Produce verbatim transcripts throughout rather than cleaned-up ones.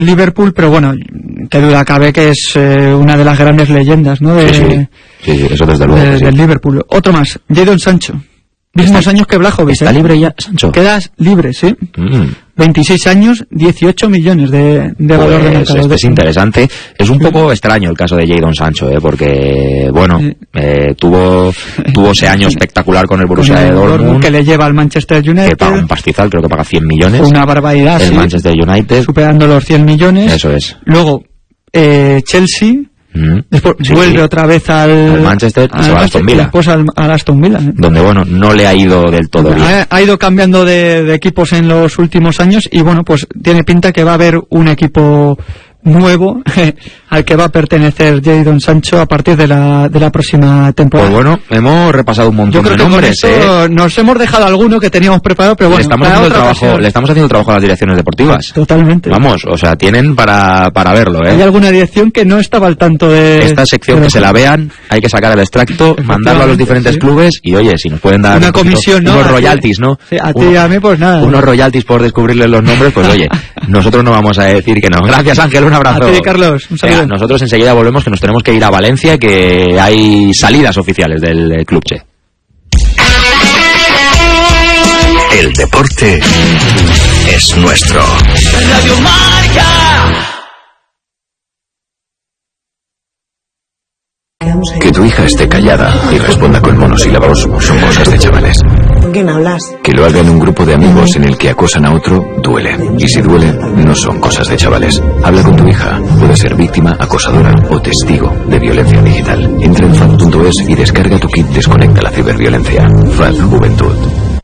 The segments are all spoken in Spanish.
Liverpool, pero bueno, qué duda cabe que es eh, una de las grandes leyendas, ¿no? De, sí, sí, sí, sí, eso desde luego. De, sí. Del Liverpool. Otro más, Jadon Sancho. Mismos años que Blajovic. ¿Está ¿eh? libre ya, Sancho? Quedas libre, sí. Mm. veintiséis años, dieciocho millones de, de valor pues de mercado. Este es interesante. Es un poco extraño el caso de Jadon Sancho, ¿eh? Porque, bueno, eh, tuvo tuvo ese año espectacular con el Borussia con el de Dortmund, Dortmund, que le lleva al Manchester United. que paga un pastizal, creo que paga cien millones. Una barbaridad, El sí. Manchester United. Superando los cien millones. Eso es. Luego, eh, Chelsea. Mm. Después Sí, vuelve sí. otra vez al, al Manchester y al se va a Aston Villa. Después al, al Aston Villa. ¿eh? Donde, bueno, no le ha ido del todo bien. Ha, ha ido cambiando de, de equipos en los últimos años y bueno, pues tiene pinta que va a haber un equipo nuevo al que va a pertenecer Jadon Sancho a partir de la, de la próxima temporada. Pues bueno, hemos repasado un montón Yo creo de que nombres, con esto ¿eh? Nos hemos dejado alguno que teníamos preparado, pero bueno, le, estamos para haciendo el otra trabajo, ocasión. le estamos haciendo el trabajo a las direcciones deportivas. Totalmente. Vamos, o sea, tienen para, para verlo, ¿eh? Hay alguna dirección que no estaba al tanto de... Esta sección de que se la vean, hay que sacar el extracto, mandarlo a los diferentes sí. clubes y oye, si nos pueden dar una un poquito, comisión, ¿no? unos A ti- royalties, ¿no? Sí, a ti Uno- y a mí pues nada. Unos royalties por descubrirles los nombres, pues oye, nosotros no vamos a decir que no. Gracias, Ángel, un abrazo. A ti, Carlos, un saludo. Venga, nosotros enseguida volvemos, que nos tenemos que ir a Valencia, que hay salidas oficiales del eh, Club Che. El deporte es nuestro. Radio Marca. Que tu hija esté callada y responda con monosílabos son cosas de chavales. ¿Con quién hablas? Que lo haga en un grupo de amigos en el que acosan a otro, duele. Y si duele, no son cosas de chavales. Habla con tu hija. Puede ser víctima, acosadora o testigo de violencia digital. Entra en F A D punto es y descarga tu kit Desconecta la ciberviolencia. F A D Juventud.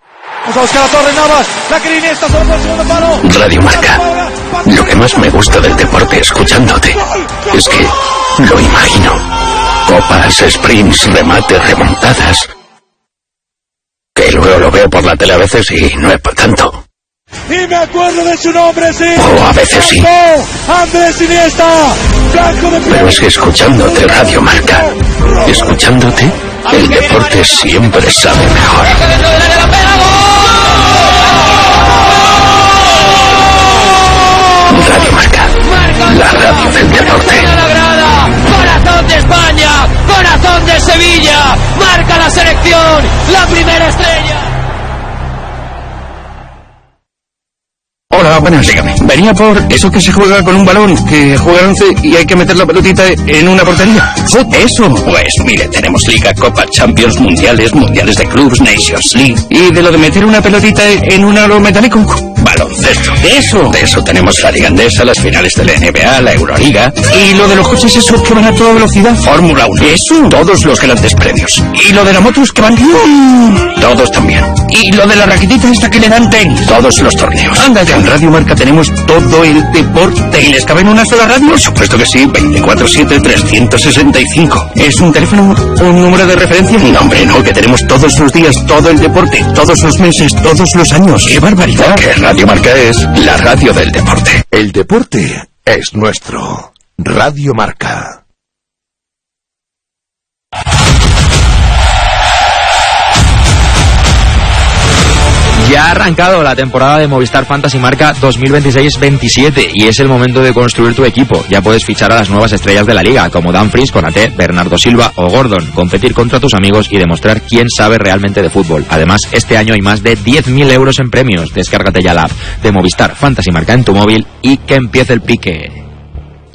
Radio Marca. Lo que más me gusta del deporte escuchándote es que lo imagino. Copas, sprints, remates, remontadas. Que luego lo veo por la tele a veces y no es para tanto. Y me acuerdo de su nombre, sí. O a veces sí. Andrés Iniesta. Blanco de... Pero es que escuchándote Radio Marca, escuchándote, el deporte siempre sabe mejor. Radio Marca, la radio del deporte. Corazón de España, corazón de Sevilla, marca la selección, la primera estrella. Hola, buenas. Dígame. Venía por eso que se juega con un balón, que juega once y hay que meter la pelotita en una portería. Eso. Pues mire, tenemos Liga, Copa, Champions, Mundiales, Mundiales de Clubs, Nations League. ¿Y de lo de meter una pelotita en un aro metálico? Baloncesto. ¿De eso? De eso tenemos la Liga Andesa, las finales de la N B A, la Euroliga. ¿Y lo de los coches esos que van a toda velocidad? Fórmula uno. ¿Eso? Todos los grandes premios. ¿Y lo de las motos que van? Todos también. ¿Y lo de la raquetita esta que le dan tenis? Todos los torneos. Anda ya. En Radio Marca tenemos todo el deporte. ¿Y les cabe en una sola radio? Por supuesto que sí, veinticuatro siete, trescientos sesenta y cinco. ¿Es un teléfono, un número de referencia? No, hombre, no, que tenemos Todos los días, todo el deporte, todos los meses, todos los años. ¡Qué barbaridad! que Radio Marca es la radio del deporte. El deporte es nuestro. Radio Marca. Ya ha arrancado la temporada de Movistar Fantasy Marca dos mil veintiséis veintisiete y es el momento de construir tu equipo. Ya puedes fichar a las nuevas estrellas de la liga, como Dumfries, Konaté, Bernardo Silva o Gordon, competir contra tus amigos y demostrar quién sabe realmente de fútbol. Además, este año hay más de diez mil euros en premios. Descárgate ya la app de Movistar Fantasy Marca en tu móvil y que empiece el pique.